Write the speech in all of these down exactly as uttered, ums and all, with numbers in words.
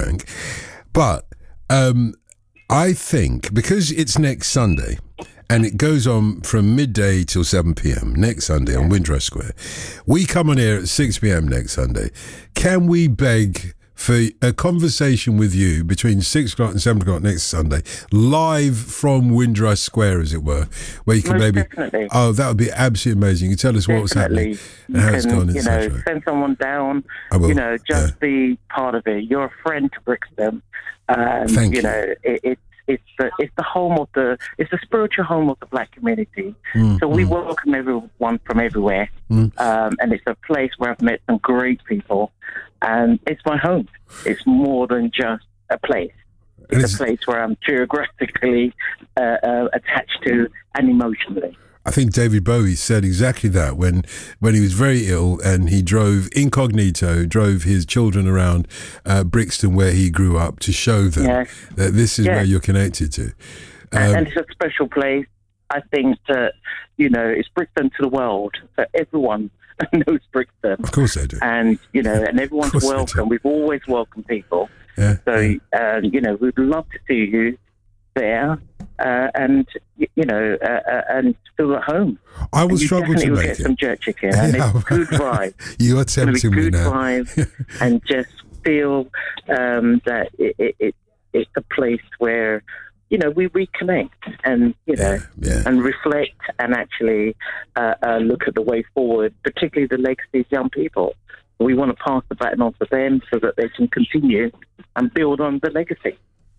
frank. But um, I think because it's next Sunday and it goes on from midday till seven p.m. next Sunday on Windrush Square, we come on here at six p.m. next Sunday. Can we beg for a conversation with you between six o'clock and seven o'clock next Sunday, live from Windrush Square, as it were, where you can Most maybe... definitely. Oh, that would be absolutely amazing. You can tell us Definitely. what's happening and You how can, it's gone, you know, et cetera. send someone down, I will, you know, just yeah. be part of it. You're a friend to Brixton. Um, Thank you. you. know, it, it's it's the it's the home of the it's the spiritual home of the black community. Mm, so we mm. welcome everyone from everywhere, Mm. um, and it's a place where I've met some great people, and it's my home. It's more than just a place. It's, It's- a place where I'm geographically uh, uh, attached to and emotionally. I think David Bowie said exactly that when when he was very ill and he drove incognito, drove his children around uh, Brixton where he grew up to show them Yeah. that this is Yeah. where you're connected to. And- Um, and it's a special place. I think that, you know, it's Brixton to the world. So everyone knows Brixton. of course they do. And, you know, and everyone's course they do. welcome. We've always welcomed people. Yeah. So, uh, you know, we'd love to see you there uh, and, y- you know, uh, uh, and feel at home. I will And you struggle definitely to will make get it. some jerk chicken. And Yeah. it's good vibe. You are It's going to be tempting me good now. vibe and just feel um, that it, it, it, it's a place where, you know, we reconnect and, you know, Yeah, yeah. and reflect and actually uh, uh, look at the way forward, particularly the legacy of young people. We want to pass the baton on to them so that they can continue and build on the legacy.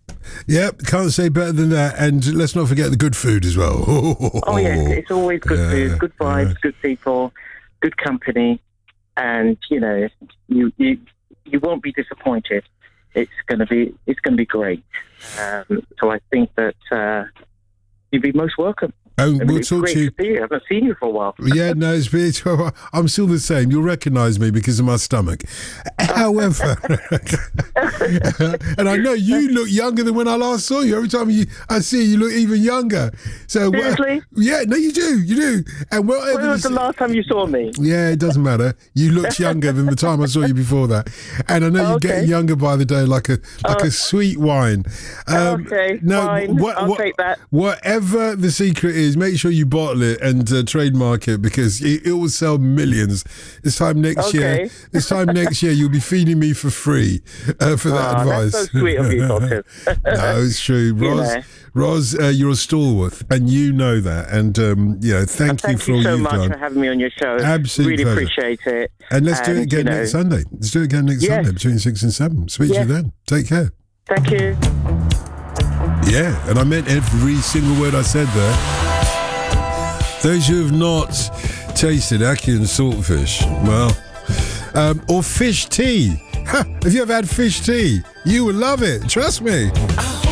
Yep, can't say better than that. And let's not forget the good food as well. Oh, yes, it's always good Yeah, food, good vibes, yeah. good people, good company, and, you know, you you, you won't be disappointed. It's going to be it's going to be great. Um, so I think that uh, you'd be most welcome. And I mean, we'll it's talk great to you. to see you. I haven't seen you for a while. Yeah, no, it's, it's, I'm still the same. You'll recognise me because of my stomach. However, and I know you look younger than when I last saw you. Every time you, I see you, you look even younger. So what- Seriously? yeah, no, you do, you do. And whatever. When was the you- last time you saw me? yeah, it doesn't matter. You looked younger than the time I saw you before that, and I know you're Okay. getting younger by the day, like a like Oh. a sweet wine. Um, Okay, fine. I'll take that. Whatever the secret is, make sure you bottle it and uh, trademark it because it, it will sell millions. This time next year, Okay. this time next year, you'll be feeding me for free uh, for that Ah, advice. that's so sweet of you, Doctor. No, it's true, You Roz. know. Roz, uh, you're a stalwart, and you know that. And um, you know, thank, Thank you for you all so you've much done. for having me on your show. Absolute Really pleasure. appreciate it. And let's do it And, again you know, next Sunday. Let's do it again next Yes. Sunday between six and seven. Speak to Yes. you then. Take care. Thank you. Yeah, and I meant every single word I said there. Those who have not tasted ackee and saltfish, well, um, or fish tea. Ha, have you ever had fish tea? You will love it. Trust me.